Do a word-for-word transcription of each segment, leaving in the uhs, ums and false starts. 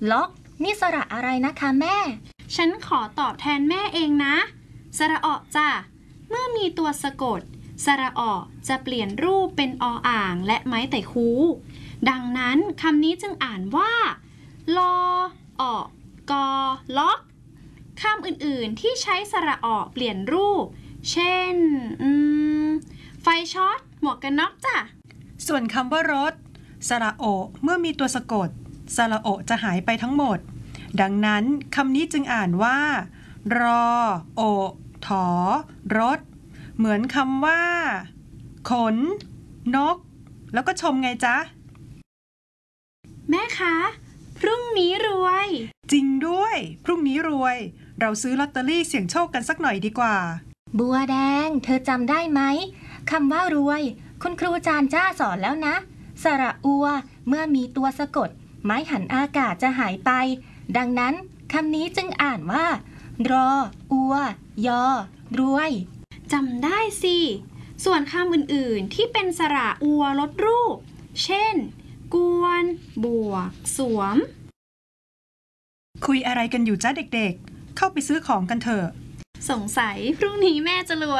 ล็อกนี่สระอะไรนะคะแม่ฉันขอตอบแทนแม่เองนะสระอจ้ะเมื่อมีตัวสะกดสระอจะเปลี่ยนรูปเป็นออ่างและไม้ไต่คูดังนั้นคำนี้จึงอ่านว่าลอออกอล็อกคำอื่นๆที่ใช้สระอเปลี่ยนรูปเช่นอืมไฟช็อตหมวกกันน็อกจ้ะส่วนคำว่ารถสระโอเมื่อมีตัวสะกดสระโอจะหายไปทั้งหมดดังนั้นคำนี้จึงอ่านว่ารอโอถอรถเหมือนคำว่าขนนกแล้วก็ชมไงจ๊ะแม่คะพรุ่งนี้รวยจริงด้วยพรุ่งนี้รวยเราซื้อลอตเตอรี่เสี่ยงโชคกันสักหน่อยดีกว่าบัวแดงเธอจำได้ไหมคำว่ารวยคุณครูจานจ้าสอนแล้วนะสระอัวเมื่อมีตัวสะกดไม้หันอากาศจะหายไปดังนั้นคำนี้จึงอ่านว่ารออัวยอรวยจำได้สิส่วนคำอื่นๆที่เป็นสระอัวลดรูปเช่นกวนบวกสวมคุยอะไรกันอยู่จ้าเด็กๆเข้าไปซื้อของกันเถอะสงสัยพรุ่งนี้แม่จะรวย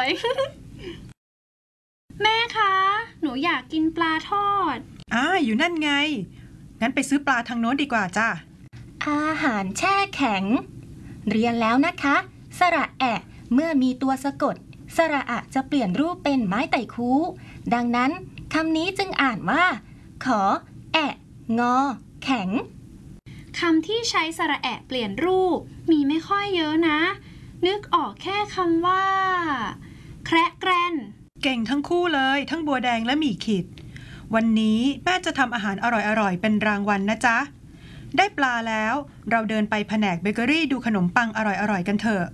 แม่คะหนูอยากกินปลาทอดอ่าอยู่นั่นไงงั้นไปซื้อปลาทางโน้นดีกว่าจ้าอาหารแช่แข็งเรียนแล้วนะคะสระแอะเมื่อมีตัวสะกดสระอะจะเปลี่ยนรูปเป็นไม้ไต่คูดังนั้นคำนี้จึงอ่านว่าขอแอะงอแข็งคำที่ใช้สระแอะเปลี่ยนรูปมีไม่ค่อยเยอะนะนึกออกแค่คำว่าแคระแกรนเก่งทั้งคู่เลยทั้งบัวแดงและหมี่ขิดวันนี้แม่จะทำอาหารอร่อยๆเป็นรางวัล นะจ๊ะได้ปลาแล้วเราเดินไปแผนกเบเกอรี่ดูขนมปังอร่อยๆกันเถอะ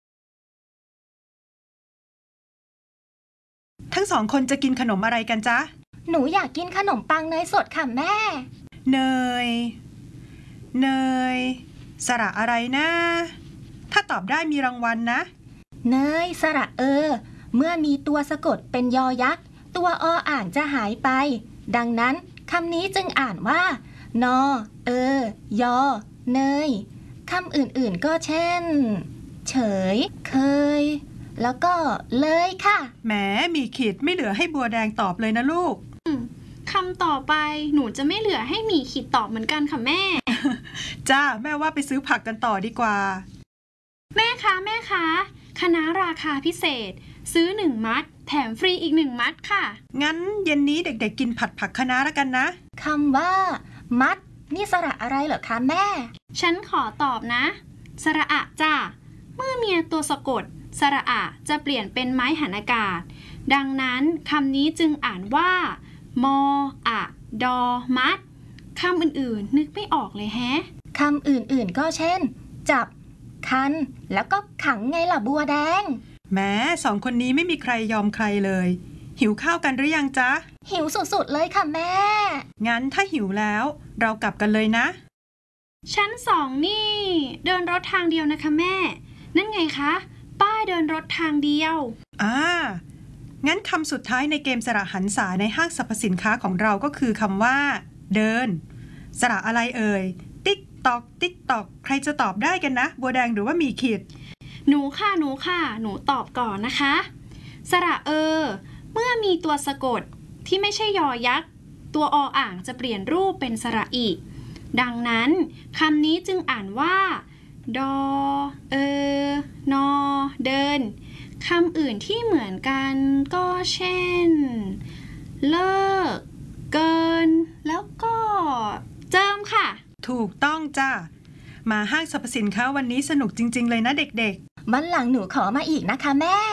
ทั้งสองคนจะกินขนมอะไรกันจ๊ะหนูอยากกินขนมปังเนยสดค่ะแม่เนยเนยสระอะไรนะถ้าตอบได้มีรางวัลนะเนยสระเออเมื่อมีตัวสะกดเป็นยอยักษ์ตัวออ่างจะหายไปดังนั้นคำนี้จึงอ่านว่านอเออยอเนยคำอื่นๆก็เช่นเฉยเคยแล้วก็เลยค่ะแหมมีขีดไม่เหลือให้บัวแดงตอบเลยนะลูกคำต่อไปหนูจะไม่เหลือให้มีขีดตอบเหมือนกันค่ะแม่จ้าแม่ว่าไปซื้อผักกันต่อดีกว่าแม่คะแม่คะคะน้าราคาพิเศษซื้อหนึ่งมัดแถมฟรีอีกหนึ่งมัดค่ะงั้นเย็นนี้เด็กๆกินผัดผักคะน้าแล้วกันนะคำว่ามัดนี่สระอะไรเหรอคะแม่ฉันขอตอบนะสระอะจ้ะเมื่อมีตัวสะกดสระอะจะเปลี่ยนเป็นไม้หันอากาศดังนั้นคำนี้จึงอ่านว่ามออะดอมัดคำอื่นๆนึกไม่ออกเลยแฮะคำอื่นๆก็เช่นจับคันแล้วก็ขังไงล่ะบัวแดงแม้สองคนนี้ไม่มีใครยอมใครเลยหิวข้าวกันหรือยังจ๊ะหิวสุดๆเลยค่ะแม่งั้นถ้าหิวแล้วเรากลับกันเลยนะชั้นสองนี่เดินรถทางเดียวนะคะแม่นั่นไงคะป้ายเดินรถทางเดียวอ่างั้นคำสุดท้ายในเกมสระหันษาในห้างสรรพสินค้าของเราก็คือคำว่าเดินสระอะไรเอ่ยติ๊กตอกติ๊กตอกใครจะตอบได้กันนะบัวแดงหรือว่ามีขีดหนูค่ะหนูค่ะหนูตอบก่อนนะคะสระเออเมื่อมีตัวสะกดที่ไม่ใช่ยอยักษ์ตัวออ่างจะเปลี่ยนรูปเป็นสระอีดังนั้นคำนี้จึงอ่านว่าดอเออนอเดินคำอื่นที่เหมือนกันก็เช่นเลิกเกินแล้วก็เจิมค่ะถูกต้องจ้ะมาห้างสรรพสินค้าวันนี้สนุกจริงๆเลยนะเด็กๆวันหลังหนูขอมาอีกนะคะแม่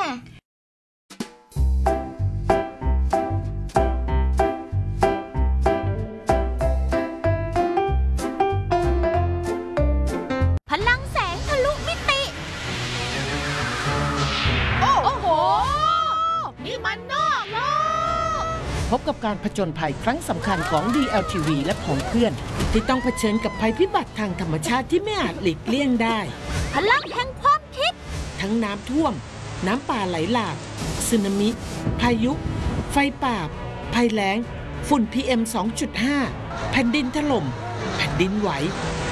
พลังแสงทะลุมิติโอ้โหนี่มันนอกโลกพบกับการผจญภัยครั้งสำคัญของ ดี แอล ที วี และของเพื่อนที่ต้องเผชิญกับภัยพิบัติทางธรรมชาติที่ไม่อาจหลีกเลี่ยงได้พลังแห่งความคิดทั้งน้ำท่วมน้ำป่าไหลหลากสึนามิพายุไฟป่าภัยแล้งฝุ่น พี เอ็ม สองจุดห้า แผ่นดินถล่มแผ่นดินไหว